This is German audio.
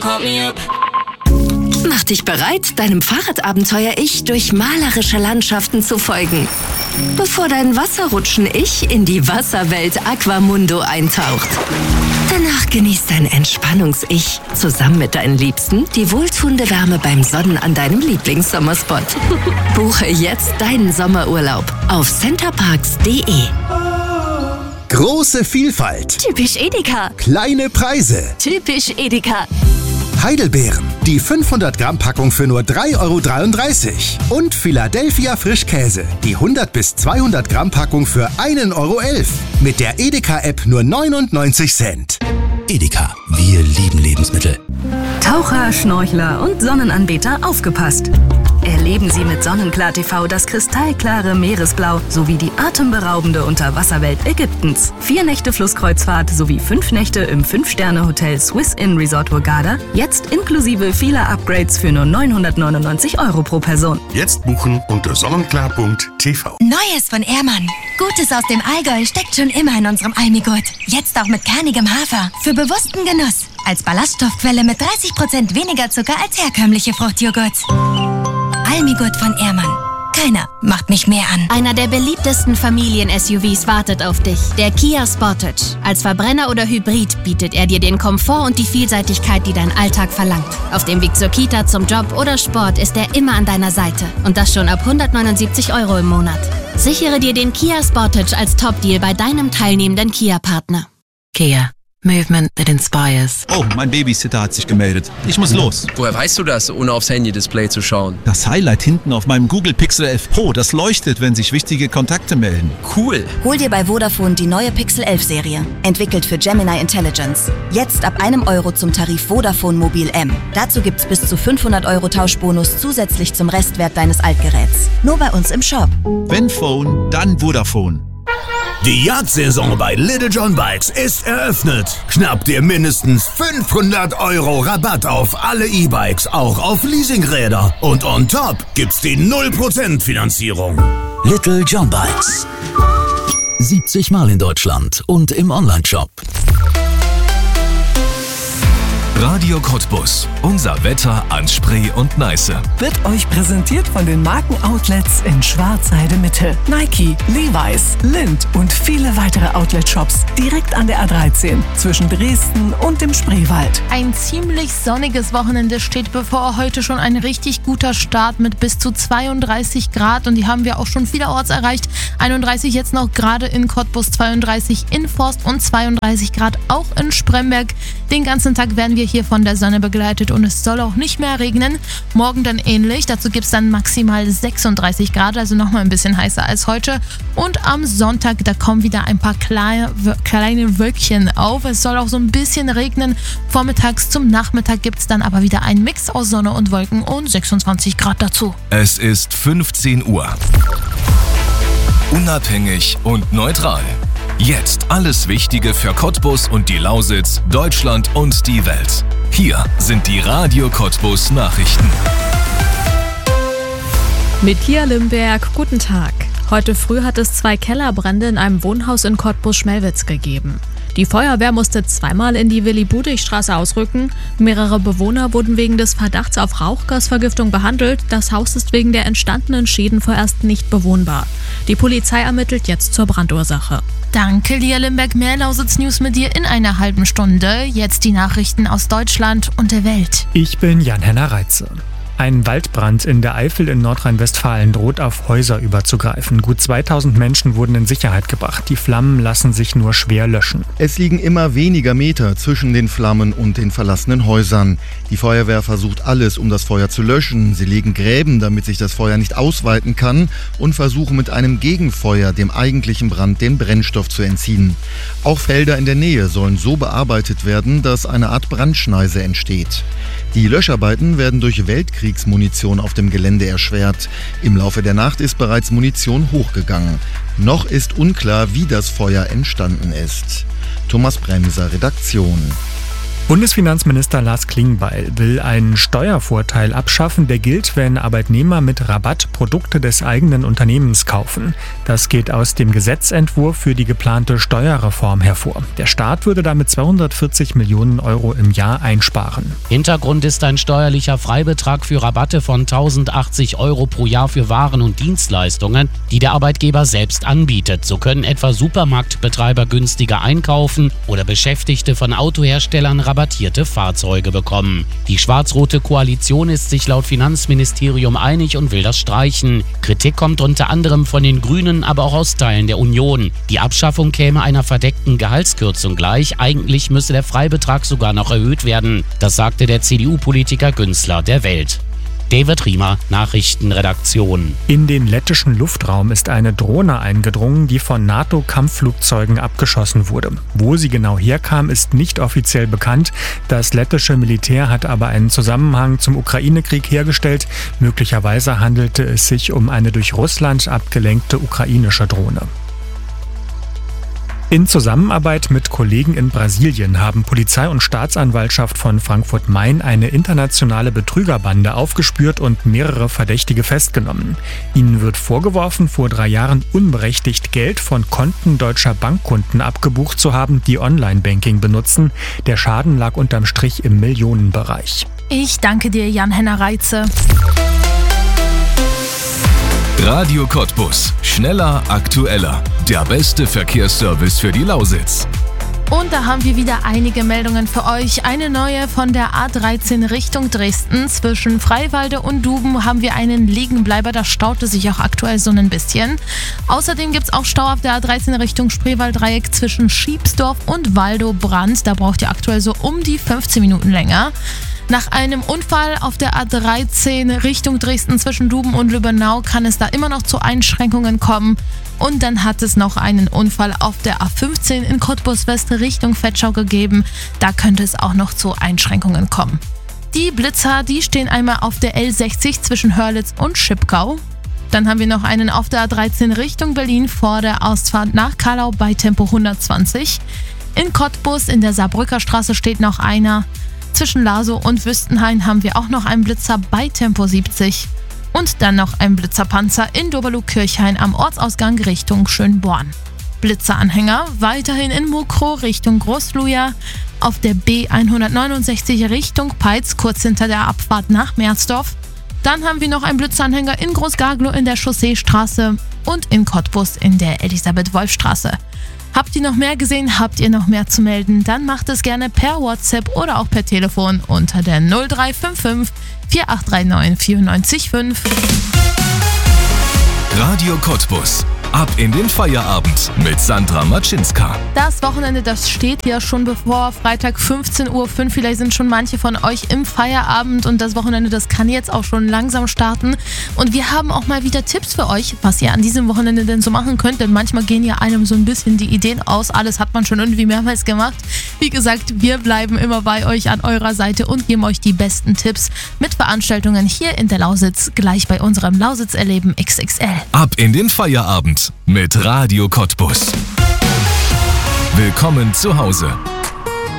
Mach dich bereit, deinem Fahrradabenteuer-Ich durch malerische Landschaften zu folgen. Bevor dein Wasserrutschen-Ich in die Wasserwelt Aquamundo eintaucht. Danach genießt dein Entspannungs-Ich zusammen mit deinen Liebsten die wohltuende Wärme beim Sonnen an deinem Lieblingssommerspot. Buche jetzt deinen Sommerurlaub auf centerparks.de. Große Vielfalt. Typisch Edeka. Kleine Preise. Typisch Edeka. Heidelbeeren, die 500 Gramm Packung für nur 3,33 €. Und Philadelphia Frischkäse, die 100 bis 200 Gramm Packung für 1,11 €. Mit der Edeka-App nur 99 Cent. Edeka, wir lieben Lebensmittel. Taucher, Schnorchler und Sonnenanbeter, aufgepasst! Erleben Sie mit Sonnenklar TV das kristallklare Meeresblau sowie die atemberaubende Unterwasserwelt Ägyptens. 4 Nächte Flusskreuzfahrt sowie 5 Nächte im 5-Sterne-Hotel Swiss Inn Resort Hurghada, jetzt inklusive vieler Upgrades für nur 999 € pro Person. Jetzt buchen unter sonnenklar.tv. Neues von Ehrmann. Gutes aus dem Allgäu steckt schon immer in unserem Almigurt. Jetzt auch mit kernigem Hafer. Für bewussten Genuss. Als Ballaststoffquelle mit 30% weniger Zucker als herkömmliche Fruchtjoghurts. Almigurt von Ehrmann. Keiner macht mich mehr an. Einer der beliebtesten Familien-SUVs wartet auf dich. Der Kia Sportage. Als Verbrenner oder Hybrid bietet er dir den Komfort und die Vielseitigkeit, die dein Alltag verlangt. Auf dem Weg zur Kita, zum Job oder Sport ist er immer an deiner Seite. Und das schon ab 179 € im Monat. Sichere dir den Kia Sportage als Top-Deal bei deinem teilnehmenden Kia-Partner. Kia. Movement that inspires. Oh, mein Babysitter hat sich gemeldet. Ich muss los. Woher weißt du das, ohne aufs Handy-Display zu schauen? Das Highlight hinten auf meinem Google Pixel 11 Pro, das leuchtet, wenn sich wichtige Kontakte melden. Cool. Hol dir bei Vodafone die neue Pixel 11 Serie. Entwickelt für Gemini Intelligence. Jetzt ab €1 zum Tarif Vodafone Mobil M. Dazu gibt's bis zu 500 € Tauschbonus zusätzlich zum Restwert deines Altgeräts. Nur bei uns im Shop. Wenn Phone, dann Vodafone. Die Jagdsaison bei Little John Bikes ist eröffnet. Schnapp dir mindestens 500 € Rabatt auf alle E-Bikes, auch auf Leasingräder. Und on top gibt's die 0% Finanzierung. Little John Bikes. 70 Mal in Deutschland und im Onlineshop. Radio Cottbus. Unser Wetter an Spree und Neiße. Wird euch präsentiert von den Markenoutlets in Schwarzheide Mitte. Nike, Levi's, Lindt und viele weitere Outlet-Shops direkt an der A13 zwischen Dresden und dem Spreewald. Ein ziemlich sonniges Wochenende steht bevor. Heute schon ein richtig guter Start mit bis zu 32 Grad und die haben wir auch schon vielerorts erreicht. 31 jetzt noch gerade in Cottbus, 32 in Forst und 32 Grad auch in Spremberg. Den ganzen Tag werden wir hier von der Sonne begleitet und es soll auch nicht mehr regnen. Morgen dann ähnlich, dazu gibt es dann maximal 36 Grad, also nochmal ein bisschen heißer als heute. Und am Sonntag, da kommen wieder ein paar kleine Wölkchen auf. Es soll auch so ein bisschen regnen. Vormittags zum Nachmittag gibt es dann aber wieder einen Mix aus Sonne und Wolken und 26 Grad dazu. Es ist 15 Uhr. Unabhängig und neutral. Jetzt alles Wichtige für Cottbus und die Lausitz, Deutschland und die Welt. Hier sind die Radio Cottbus Nachrichten. Mit Pia Limberg, guten Tag. Heute früh hat es 2 Kellerbrände in einem Wohnhaus in Cottbus-Schmelwitz gegeben. Die Feuerwehr musste zweimal in die Willi-Budich-Straße ausrücken. Mehrere Bewohner wurden wegen des Verdachts auf Rauchgasvergiftung behandelt. Das Haus ist wegen der entstandenen Schäden vorerst nicht bewohnbar. Die Polizei ermittelt jetzt zur Brandursache. Danke, Lia Limberg. Mehr Lausitz-News mit dir in einer halben Stunde. Jetzt die Nachrichten aus Deutschland und der Welt. Ich bin Jan-Henner Reitze. Ein Waldbrand in der Eifel in Nordrhein-Westfalen droht auf Häuser überzugreifen. Gut 2000 Menschen wurden in Sicherheit gebracht. Die Flammen lassen sich nur schwer löschen. Es liegen immer weniger Meter zwischen den Flammen und den verlassenen Häusern. Die Feuerwehr versucht alles, um das Feuer zu löschen. Sie legen Gräben, damit sich das Feuer nicht ausweiten kann, und versuchen mit einem Gegenfeuer dem eigentlichen Brand den Brennstoff zu entziehen. Auch Felder in der Nähe sollen so bearbeitet werden, dass eine Art Brandschneise entsteht. Die Löscharbeiten werden durch Weltkriegsmunition auf dem Gelände erschwert. Im Laufe der Nacht ist bereits Munition hochgegangen. Noch ist unklar, wie das Feuer entstanden ist. Thomas Bremser, Redaktion. Bundesfinanzminister Lars Klingbeil will einen Steuervorteil abschaffen, der gilt, wenn Arbeitnehmer mit Rabatt Produkte des eigenen Unternehmens kaufen. Das geht aus dem Gesetzentwurf für die geplante Steuerreform hervor. Der Staat würde damit 240 Millionen Euro im Jahr einsparen. Hintergrund ist ein steuerlicher Freibetrag für Rabatte von 1.080 Euro pro Jahr für Waren und Dienstleistungen, die der Arbeitgeber selbst anbietet. So können etwa Supermarktbetreiber günstiger einkaufen oder Beschäftigte von Autoherstellern rabattierte Fahrzeuge bekommen. Die schwarz-rote Koalition ist sich laut Finanzministerium einig und will das streichen. Kritik kommt unter anderem von den Grünen, aber auch aus Teilen der Union. Die Abschaffung käme einer verdeckten Gehaltskürzung gleich. Eigentlich müsse der Freibetrag sogar noch erhöht werden. Das sagte der CDU-Politiker Günzler der Welt. David Riemer, Nachrichtenredaktion. In den lettischen Luftraum ist eine Drohne eingedrungen, die von NATO-Kampfflugzeugen abgeschossen wurde. Wo sie genau herkam, ist nicht offiziell bekannt. Das lettische Militär hat aber einen Zusammenhang zum Ukraine-Krieg hergestellt. Möglicherweise handelte es sich um eine durch Russland abgelenkte ukrainische Drohne. In Zusammenarbeit mit Kollegen in Brasilien haben Polizei und Staatsanwaltschaft von Frankfurt-Main eine internationale Betrügerbande aufgespürt und mehrere Verdächtige festgenommen. Ihnen wird vorgeworfen, vor 3 Jahren unberechtigt Geld von Konten deutscher Bankkunden abgebucht zu haben, die Online-Banking benutzen. Der Schaden lag unterm Strich im Millionenbereich. Ich danke dir, Jan-Henner Reitze. Radio Cottbus. Schneller, aktueller. Der beste Verkehrsservice für die Lausitz. Und da haben wir wieder einige Meldungen für euch. Eine neue von der A13 Richtung Dresden. Zwischen Freiwalde und Duben haben wir einen Liegenbleiber. Da staute sich auch aktuell so ein bisschen. Außerdem gibt es auch Stau auf der A13 Richtung Spreewalddreieck zwischen Schiebsdorf und Waldow-Brand. Da braucht ihr aktuell so um die 15 Minuten länger. Nach einem Unfall auf der A13 Richtung Dresden zwischen Duben und Lübbenau kann es da immer noch zu Einschränkungen kommen. Und dann hat es noch einen Unfall auf der A15 in Cottbus West Richtung Vetschau gegeben. Da könnte es auch noch zu Einschränkungen kommen. Die Blitzer, die stehen einmal auf der L60 zwischen Hörlitz und Schipkau. Dann haben wir noch einen auf der A13 Richtung Berlin vor der Ausfahrt nach Kallau bei Tempo 120. In Cottbus in der Saarbrücker Straße steht noch einer. Zwischen Lasow und Wüstenhain haben wir auch noch einen Blitzer bei Tempo 70. Und dann noch ein Blitzerpanzer in Doberluh-Kirchhain am Ortsausgang Richtung Schönborn. Blitzeranhänger weiterhin in Mukro Richtung Großluja, auf der B169 Richtung Peitz, kurz hinter der Abfahrt nach Mersdorf. Dann haben wir noch einen Blitzeranhänger in Großgaglow in der Chausseestraße und in Cottbus in der Elisabeth-Wolf-Straße. Habt ihr noch mehr gesehen? Habt ihr noch mehr zu melden? Dann macht es gerne per WhatsApp oder auch per Telefon unter der 0355 4839 94,5. Radio Cottbus. Ab in den Feierabend mit Sandra Matschinska. Das Wochenende, das steht ja schon bevor. Freitag 15:05 Uhr. Vielleicht sind schon manche von euch im Feierabend und das Wochenende, das kann jetzt auch schon langsam starten. Und wir haben auch mal wieder Tipps für euch, was ihr an diesem Wochenende denn so machen könnt. Denn manchmal gehen ja einem so ein bisschen die Ideen aus. Alles hat man schon irgendwie mehrmals gemacht. Wie gesagt, wir bleiben immer bei euch an eurer Seite und geben euch die besten Tipps mit Veranstaltungen hier in der Lausitz. Gleich bei unserem Lausitz-Erleben XXL. Ab in den Feierabend mit Radio Cottbus. Willkommen zu Hause.